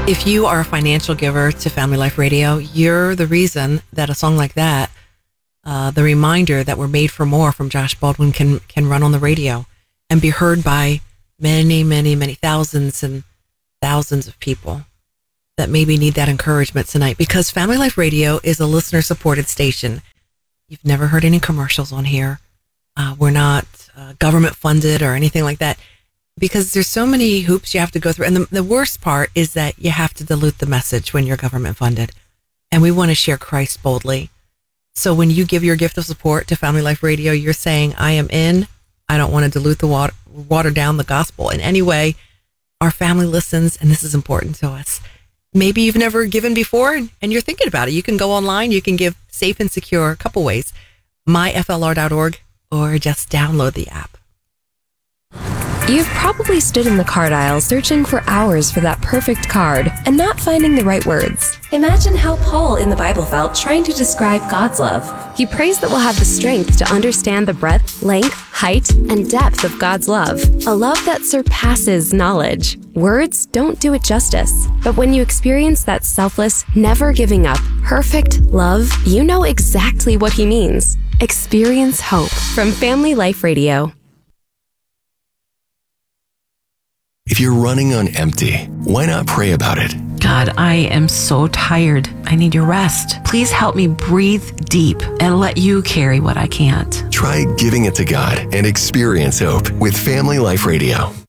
If you are a financial giver to Family Life Radio, you're the reason that a song like that, the reminder that we're made for more from Josh Baldwin can run on the radio and be heard by many, many, many thousands and thousands of people that maybe need that encouragement tonight, because Family Life Radio is a listener-supported station. You've never heard any commercials on here. We're not government-funded or anything like that, because there's so many hoops you have to go through. And the worst part is that you have to dilute the message when you're government-funded. And we want to share Christ boldly. So when you give your gift of support to Family Life Radio, you're saying, I am in. I don't want to dilute the water down the gospel in any way. Our family listens, and this is important to us. Maybe you've never given before and you're thinking about it. You can go online. You can give safe and secure a couple ways. myflr.org, or just download the app. You've probably stood in the card aisle searching for hours for that perfect card and not finding the right words. Imagine how Paul in the Bible felt trying to describe God's love. He prays that we'll have the strength to understand the breadth, length, height, and depth of God's love. A love that surpasses knowledge. Words don't do it justice. But when you experience that selfless, never giving up, perfect love, you know exactly what he means. Experience hope from Family Life Radio. If you're running on empty, why not pray about it? God, I am so tired. I need your rest. Please help me breathe deep and let you carry what I can't. Try giving it to God and experience hope with Family Life Radio.